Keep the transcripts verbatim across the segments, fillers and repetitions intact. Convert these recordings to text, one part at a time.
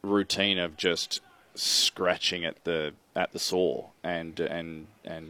routine of just scratching at the at the sore and and and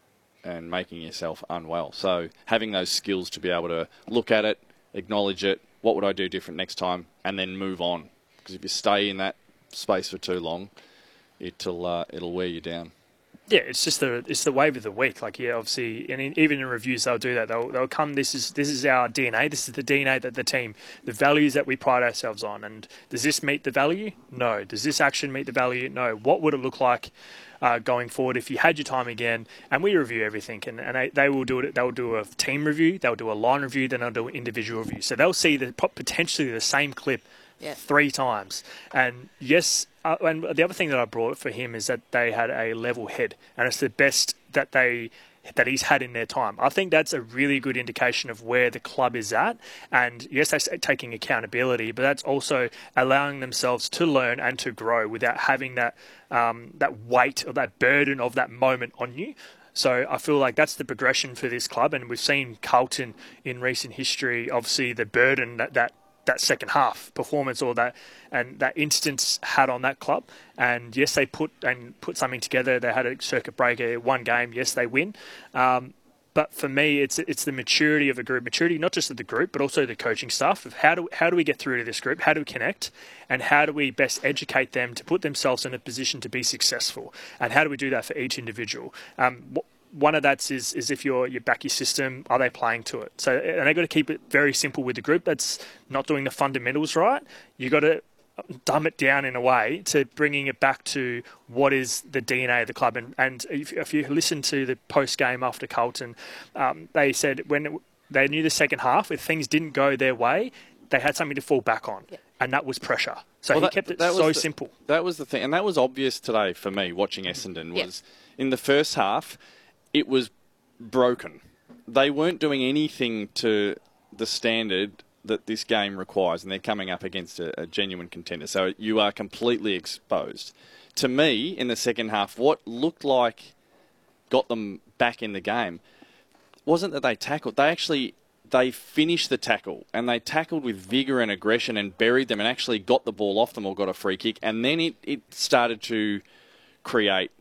and making yourself unwell. So having those skills to be able to look at it, acknowledge it, what would I do different next time, and then move on. Because if you stay in that space for too long, it'll uh, it'll wear you down. Yeah, it's just the it's the wave of the week. Like, yeah, obviously, and in, even in reviews, they'll do that. They'll they'll come. This is this is our D N A. This is the D N A that the team, the values that we pride ourselves on. And does this meet the value? No. Does this action meet the value? No. What would it look like uh, going forward if you had your time again? And we review everything, and, and they, they will do it. They'll do a team review. They'll do a line review. Then they'll do an individual review. So they'll see the potentially the same clip. Yeah. Three times. And yes, uh, and the other thing that I brought for him is that they had a level head, and it's the best that they that he's had in their time. I think that's a really good indication of where the club is at. And yes, they're taking accountability, but that's also allowing themselves to learn and to grow without having that um, that weight or that burden of that moment on you. So I feel like that's the progression for this club, and we've seen Carlton in recent history, obviously the burden that that that second half performance or that and that instance had on that club. And yes, they put and put something together. They had a circuit breaker, one game. Yes, they win. Um, but for me, it's it's the maturity of a group, maturity not just of the group, but also the coaching staff. Of how do how do we get through to this group? How do we connect? And how do we best educate them to put themselves in a position to be successful? And how do we do that for each individual? Um, One of that's is, is if you're, you back your system, are they playing to it? So, and they've got to keep it very simple with the group that's not doing the fundamentals right. You've got to dumb it down in a way to bringing it back to what is the D N A of the club. And, and if, if you listen to the post-game after Carlton, um, they said when it, they knew the second half, if things didn't go their way, they had something to fall back on. Yeah. And that was pressure. So well, he that, kept it so the, simple. That was the thing. And that was obvious today for me watching Essendon was yeah. in the first half, it was broken. They weren't doing anything to the standard that this game requires, and they're coming up against a, a genuine contender. So you are completely exposed. To me, in the second half, what looked like got them back in the game wasn't that they tackled. They actually they finished the tackle, and they tackled with vigour and aggression and buried them and actually got the ball off them or got a free kick. And then it, it started to create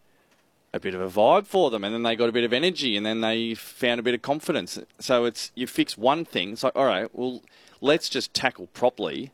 a bit of a vibe for them, and then they got a bit of energy, and then they found a bit of confidence. So it's you fix one thing, it's like, all right, well, let's just tackle properly,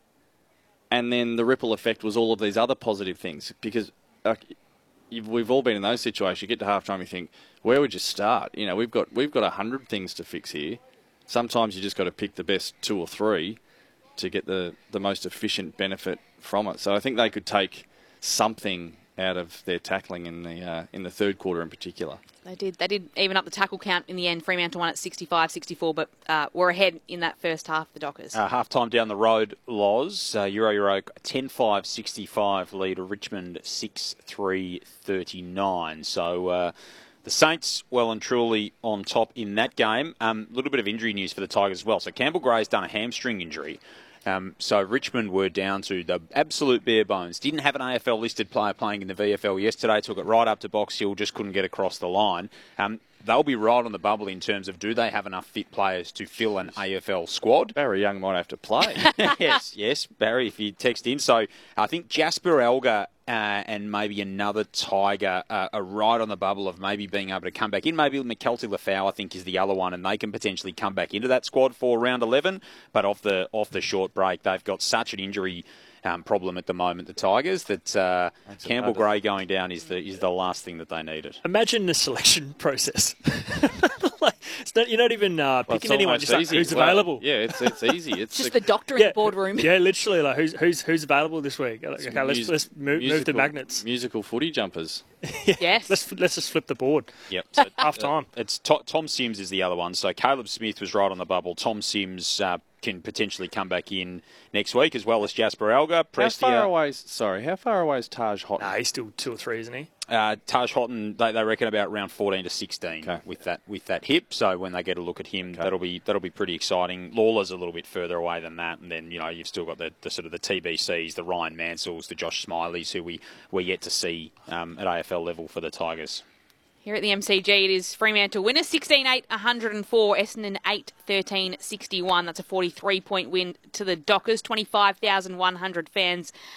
and then the ripple effect was all of these other positive things. Because like, you've, we've all been in those situations. You get to halftime, you think, where would you start? You know, we've got we've got a hundred things to fix here. Sometimes you just got to pick the best two or three to get the the most efficient benefit from it. So I think they could take something out of their tackling in the uh, in the third quarter in particular. They did. They did even up the tackle count in the end. Fremantle won at sixty-five sixty-four, but uh, were ahead in that first half, the Dockers. Uh, half-time down the road, Loz. Uh, Euro Euro ten five sixty-five lead Richmond six three thirty-nine. So uh, the Saints well and truly on top in that game. A um, little bit of injury news for the Tigers as well. So Campbell Gray's done a hamstring injury. Um, so Richmond were down to the absolute bare bones. Didn't have an A F L-listed player playing in the V F L yesterday. Took it right up to Box Hill. Just couldn't get across the line. Um, they'll be right on the bubble in terms of do they have enough fit players to fill an A F L squad. Barry Young might have to play. yes, yes, Barry, if you text in. So I think Jasper Elgar uh, and maybe another Tiger uh, are right on the bubble of maybe being able to come back in. Maybe McKelty Lafau, I think, is the other one, and they can potentially come back into that squad for round eleven. But off the off the short break, they've got such an injury Um, problem at the moment, the Tigers, that uh, Campbell Gray going down is the is the last thing that they needed. Imagine the selection process. like, it's not, you're not even uh, picking well, anyone, just like, who's well, available. Yeah, it's it's easy. It's just the, the doctor yeah, in the boardroom. Yeah, literally, like who's who's who's available this week? Okay, let's mus- let's move, musical, move the magnets. Musical footy jumpers. yeah, yes. Let's let's just flip the board. Yep. So, half time. Uh, it's to- Tom Sims is the other one. So Caleb Smith was right on the bubble. Tom Sims uh, can potentially come back in next week, as well as Jasper Elgar. Prestia. How far away? Is, sorry, how far away is Taj Hotton? Nah, he's still two or three, isn't he? Uh, Taj Hotton, they, they reckon about around fourteen to sixteen okay. with that with that hip. So when they get a look at him, okay. that'll be that'll be pretty exciting. Lawler's a little bit further away than that, and then you know you've still got the, the sort of the T B Cs, the Ryan Mansells, the Josh Smileys, who we we're yet to see um, at A F L level for the Tigers. Here at the M C G, it is Fremantle winner, sixteen eight, one hundred four. Essendon eight thirteen sixty-one. That's a forty-three point win to the Dockers. twenty-five thousand one hundred fans